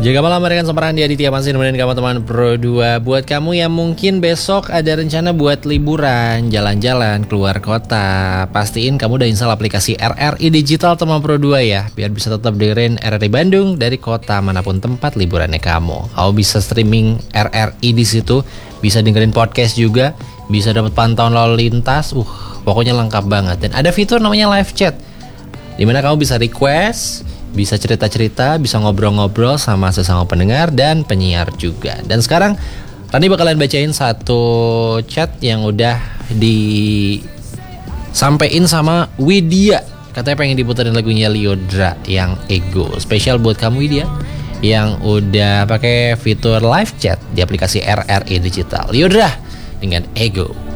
Jaga malam barengan sama Randi Aditya masih nemenin kamu teman Pro 2. Buat kamu yang mungkin besok ada rencana buat liburan, jalan-jalan, keluar kota, pastiin kamu udah install aplikasi RRI Digital teman Pro 2 ya, biar bisa tetap dengerin RRI Bandung dari kota manapun tempat liburannya kamu. Kamu bisa streaming RRI di situ, bisa dengerin podcast juga, bisa dapat pantauan lalu lintas, pokoknya lengkap banget. Dan ada fitur namanya live chat, dimana kamu bisa request, bisa cerita-cerita, bisa ngobrol-ngobrol sama sesama pendengar dan penyiar juga. Dan sekarang Rani bakalan bacain satu chat yang udah disampein sama Widya. Katanya pengen diputerin lagunya Lyodra yang Ego. Spesial buat kamu Widya yang udah pakai fitur live chat di aplikasi RRI Digital. Lyodra dengan Ego.